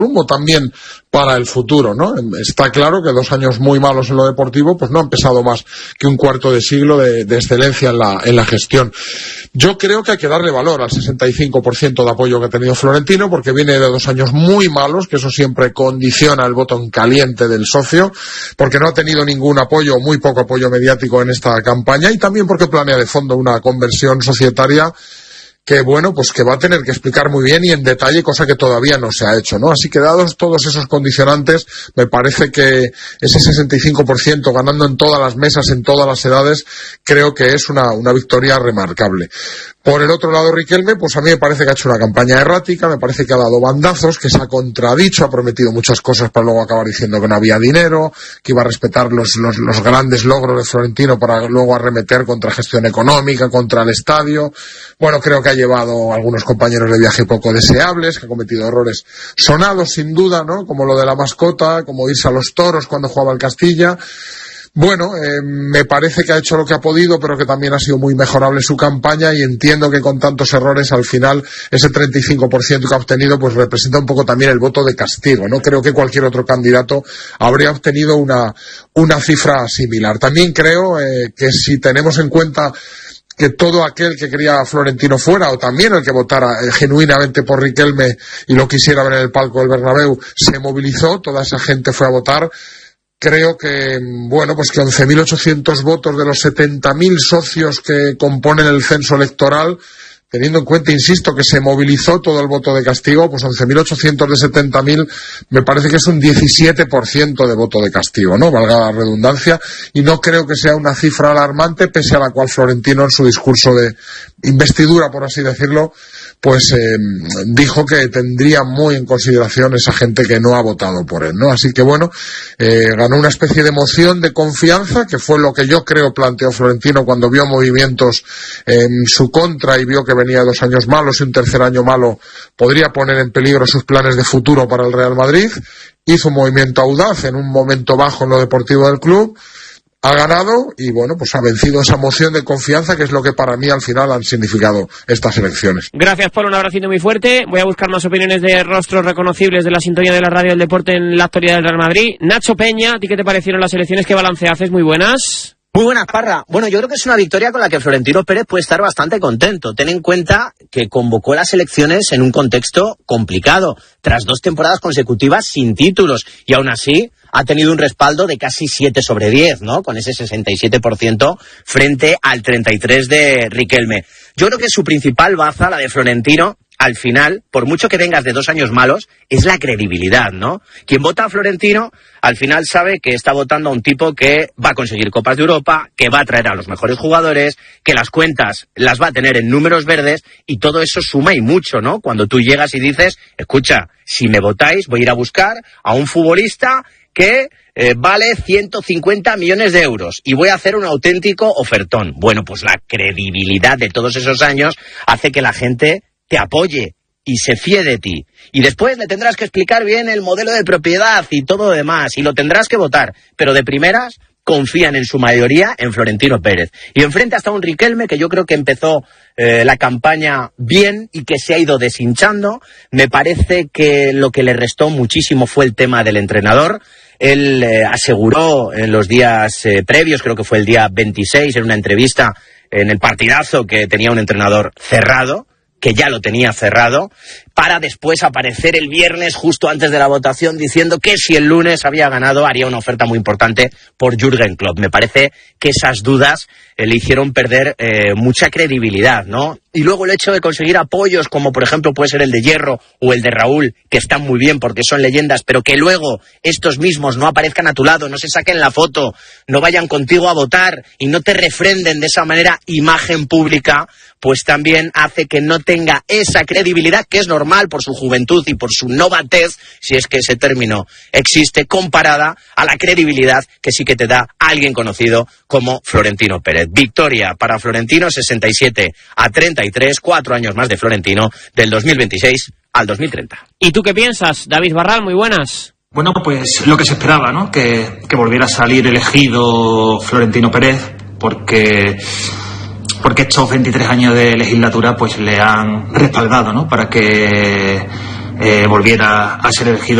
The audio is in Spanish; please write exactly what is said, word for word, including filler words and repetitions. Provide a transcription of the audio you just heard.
rumbo también para el futuro, ¿no? Está claro que dos años muy malos en lo deportivo pues no han pesado más que un cuarto de siglo de, de excelencia en la, en la gestión. Yo creo que hay que darle valor al sesenta y cinco por ciento de apoyo que ha tenido Florentino, porque viene de dos años muy malos, que eso siempre condiciona el voto en caliente del socio, porque no ha tenido ningún apoyo, muy poco apoyo mediático en esta campaña, y también porque planea de fondo una conversión societaria que, bueno, pues que va a tener que explicar muy bien y en detalle, cosa que todavía no se ha hecho, ¿no? Así que dados todos esos condicionantes, me parece que ese sesenta y cinco por ciento ganando en todas las mesas, en todas las edades, creo que es una, una victoria remarcable. Por el otro lado, Riquelme, pues a mí me parece que ha hecho una campaña errática, me parece que ha dado bandazos, que se ha contradicho, ha prometido muchas cosas para luego acabar diciendo que no había dinero, que iba a respetar los, los, los grandes logros de Florentino para luego arremeter contra gestión económica, contra el estadio. Bueno, creo que ha llevado a algunos compañeros de viaje poco deseables, que ha cometido errores sonados sin duda, ¿no? Como lo de la mascota, como irse a los toros cuando jugaba el Castilla. Bueno, eh, me parece que ha hecho lo que ha podido, pero que también ha sido muy mejorable su campaña, y entiendo que con tantos errores al final ese treinta y cinco por ciento que ha obtenido pues representa un poco también el voto de castigo, ¿no? Creo que cualquier otro candidato habría obtenido una, una cifra similar. También creo eh, que si tenemos en cuenta que todo aquel que quería a Florentino fuera, o también el que votara eh, genuinamente por Riquelme y lo quisiera ver en el palco del Bernabéu, se movilizó, toda esa gente fue a votar. Creo que, bueno, pues que once mil ochocientos votos de los setenta mil socios que componen el censo electoral, teniendo en cuenta, insisto, que se movilizó todo el voto de castigo, pues once mil ochocientos de setenta mil me parece que es un diecisiete por ciento de voto de castigo, ¿no? Valga la redundancia, y no creo que sea una cifra alarmante, pese a la cual Florentino en su discurso de investidura, por así decirlo, pues eh, dijo que tendría muy en consideración esa gente que no ha votado por él, ¿no? Así que bueno, eh, ganó una especie de emoción, de confianza, que fue lo que yo creo planteó Florentino cuando vio movimientos en su contra y vio que venía de dos años malos y un tercer año malo podría poner en peligro sus planes de futuro para el Real Madrid. Hizo un movimiento audaz en un momento bajo en lo deportivo del club. Ha ganado y, bueno, pues ha vencido esa moción de confianza, que es lo que para mí al final han significado estas elecciones. Gracias, Paul, un abracito muy fuerte. Voy a buscar más opiniones de rostros reconocibles de la sintonía de la radio del deporte en la actualidad del Real Madrid. Nacho Peña, ¿a ti qué te parecieron las elecciones? ¿Qué balance haces? Muy buenas. Muy buenas, Parra. Bueno, yo creo que es una victoria con la que Florentino Pérez puede estar bastante contento. Ten en cuenta que convocó las elecciones en un contexto complicado, tras dos temporadas consecutivas sin títulos, y aún así ha tenido un respaldo de casi siete sobre diez, ¿no? Con ese sesenta y siete por ciento frente al treinta y tres por ciento de Riquelme. Yo creo que su principal baza, la de Florentino, al final, por mucho que vengas de dos años malos, es la credibilidad, ¿no? Quien vota a Florentino, al final sabe que está votando a un tipo que va a conseguir Copas de Europa, que va a traer a los mejores jugadores, que las cuentas las va a tener en números verdes, y todo eso suma y mucho, ¿no? Cuando tú llegas y dices, escucha, si me votáis, voy a ir a buscar a un futbolista que eh, vale ciento cincuenta millones de euros y voy a hacer un auténtico ofertón. Bueno, pues la credibilidad de todos esos años hace que la gente te apoye y se fíe de ti. Y después le tendrás que explicar bien el modelo de propiedad y todo lo demás, y lo tendrás que votar. Pero de primeras confían en su mayoría en Florentino Pérez. Y enfrente hasta un Riquelme que yo creo que empezó eh, la campaña bien y que se ha ido deshinchando. Me parece que lo que le restó muchísimo fue el tema del entrenador. Él eh, aseguró en los días eh, previos, creo que fue el día veintiséis, en una entrevista en el partidazo, que tenía un entrenador cerrado, que ya lo tenía cerrado, para después aparecer el viernes justo antes de la votación diciendo que si el lunes había ganado haría una oferta muy importante por Jürgen Klopp. Me parece que esas dudas eh, le hicieron perder eh, mucha credibilidad, ¿no? Y luego el hecho de conseguir apoyos, como por ejemplo puede ser el de Hierro o el de Raúl, que están muy bien porque son leyendas, pero que luego estos mismos no aparezcan a tu lado, no se saquen la foto, no vayan contigo a votar y no te refrenden de esa manera imagen pública, pues también hace que no tenga esa credibilidad, que es normal por su juventud y por su novatez, si es que ese término existe, comparada a la credibilidad que sí que te da alguien conocido como Florentino Pérez. Victoria para Florentino, sesenta y siete a treinta y tres, cuatro años más de Florentino, del dos mil veintiséis al dos mil treinta. ¿Y tú qué piensas, David Barral? Muy buenas. Bueno, pues lo que se esperaba, ¿no? Que, que volviera a salir elegido Florentino Pérez, porque... porque estos veintitrés años de legislatura pues le han respaldado, ¿no? Para que eh, volviera a ser elegido